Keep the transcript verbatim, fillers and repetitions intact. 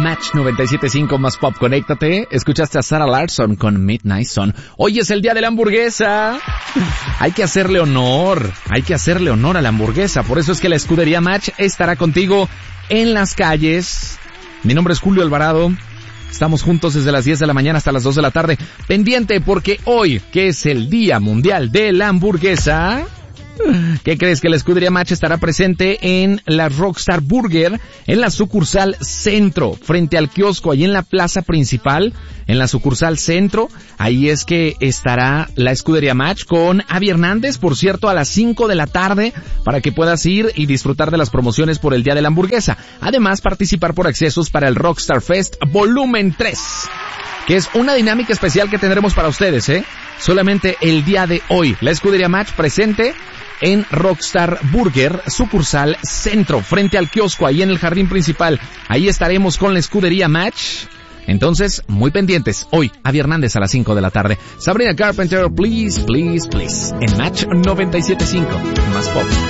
Match noventa y siete punto cinco más pop. Conéctate. Escuchaste a Sarah Larsson con Midnight Sun. Hoy es el día de la hamburguesa. Hay que hacerle honor. Hay que hacerle honor a la hamburguesa. Por eso es que la escudería Match estará contigo en las calles. Mi nombre es Julio Alvarado. Estamos juntos desde las diez de la mañana hasta las dos de la tarde. Pendiente porque hoy, que es el Día Mundial de la Hamburguesa, ¿qué crees? Que la escudería Match estará presente en la Rockstar Burger, en la sucursal Centro, frente al kiosco, ahí en la plaza principal, en la sucursal Centro. Ahí es que estará la escudería Match con Avi Hernández, por cierto, a las cinco de la tarde, para que puedas ir y disfrutar de las promociones por el Día de la Hamburguesa. Además, participar por accesos para el Rockstar Fest Volumen tres, que es una dinámica especial que tendremos para ustedes, ¿eh? Solamente el día de hoy. La escudería Match presente en Rockstar Burger, sucursal Centro, frente al kiosco, ahí en el jardín principal. Ahí estaremos con la escudería Match. Entonces, muy pendientes. Hoy, Avi Hernández a las cinco de la tarde. Sabrina Carpenter, Please, Please, Please. En Match noventa y siete punto cinco. Más pop.